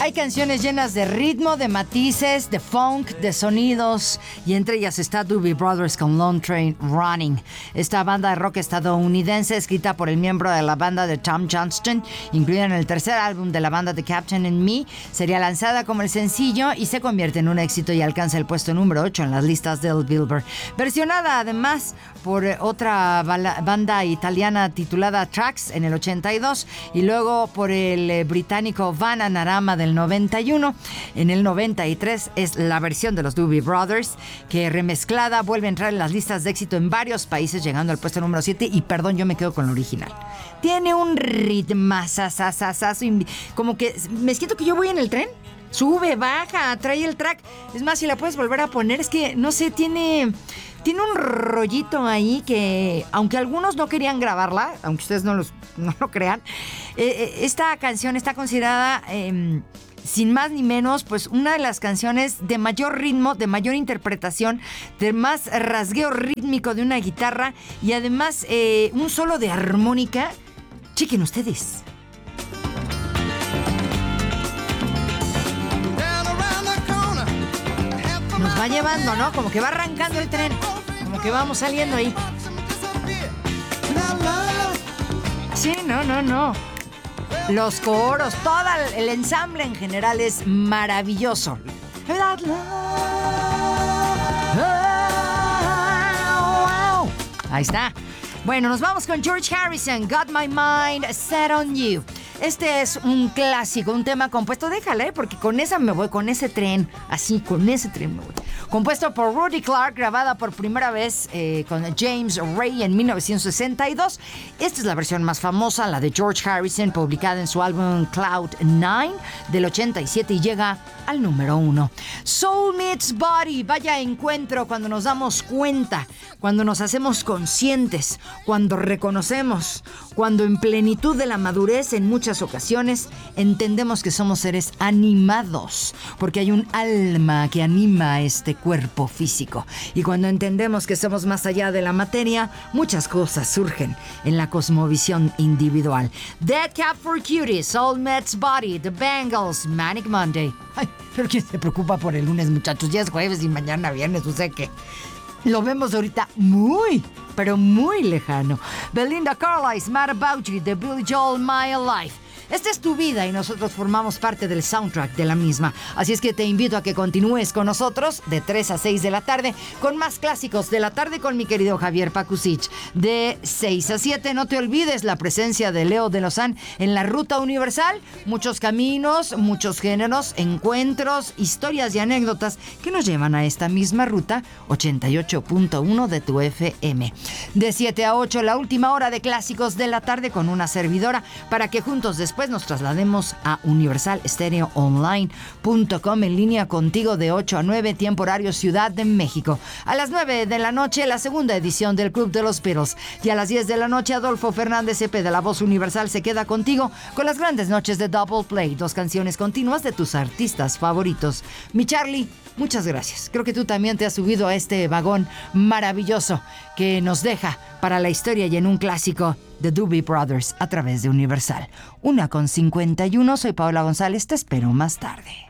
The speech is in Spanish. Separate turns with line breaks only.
Hay canciones llenas de ritmo, de matices, de funk, de sonidos, y entre ellas está Doobie Brothers con Long Train Running. Esta banda de rock estadounidense, escrita por el miembro de la banda de Tom Johnston, incluida en el tercer álbum de la banda The Captain and Me, sería lanzada como el sencillo y se convierte en un éxito y alcanza el puesto número 8 en las listas del Billboard. Versionada además por otra banda italiana titulada Trax en el 82 y luego por el británico Bananarama del 91. En el 93 es la versión de los Doobie Brothers que remezclada vuelve a entrar en las listas de éxito en varios países, llegando al puesto número 7, y perdón, yo me quedo con lo original. Tiene un ritmo como que me siento que yo voy en el tren. Sube, baja, trae el track. Es más, si la puedes volver a poner, es que, no sé, tiene un rollito ahí que, aunque algunos no querían grabarla, aunque ustedes no lo crean, esta canción está considerada, sin más ni menos, pues una de las canciones de mayor ritmo, de mayor interpretación, de más rasgueo rítmico de una guitarra y además un solo de armónica. Chequen ustedes. Nos va llevando, ¿no? Como que va arrancando el tren. Como que vamos saliendo ahí. Sí, no. Los coros, todo el ensamble en general es maravilloso. Ahí está. Bueno, nos vamos con George Harrison, Got My Mind Set on You. Este es un clásico, un tema compuesto, déjale, porque con esa me voy, con ese tren, así, con ese tren me voy. Compuesto por Rudy Clark, grabada por primera vez con James Ray en 1962. Esta es la versión más famosa, la de George Harrison, publicada en su álbum Cloud 9 del 87 y llega al número 1. Soul Meets Body, vaya encuentro cuando nos damos cuenta, cuando nos hacemos conscientes, cuando reconocemos, cuando en plenitud de la madurez en muchas ocasiones entendemos que somos seres animados, porque hay un alma que anima este cuerpo físico. Y cuando entendemos que somos más allá de la materia, muchas cosas surgen en la cosmovisión individual. Dead Cat for Cutie, Soul Meets Body, The Bangles, Manic Monday. Ay, pero ¿quién se preocupa por el lunes, muchachos? Ya es jueves y mañana viernes, o sea que lo vemos ahorita muy, pero muy lejano. Belinda Carlisle, Mad About You, de Billy Joel, My Life. Esta es tu vida y nosotros formamos parte del soundtrack de la misma. Así es que te invito a que continúes con nosotros de 3 a 6 de la tarde con más clásicos de la tarde con mi querido Javier Pakusich. De 6 a 7 no te olvides la presencia de Leo de Lozán en la Ruta Universal. Muchos caminos, muchos géneros, encuentros, historias y anécdotas que nos llevan a esta misma ruta 88.1 de tu FM. De 7 a 8 la última hora de clásicos de la tarde con una servidora para que juntos después nos traslademos a universalstereoonline.com en línea contigo de 8 a 9, tiempo horario Ciudad de México. A las 9 de la noche, la segunda edición del Club de los Beatles. Y a las 10 de la noche, Adolfo Fernández Cepeda, la voz universal, se queda contigo con las grandes noches de Double Play. 2 canciones continuas de tus artistas favoritos. Mi Charlie, muchas gracias. Creo que tú también te has subido a este vagón maravilloso que nos deja para la historia y en un clásico de Doobie Brothers a través de Universal. 1:51, soy Paola González, te espero más tarde.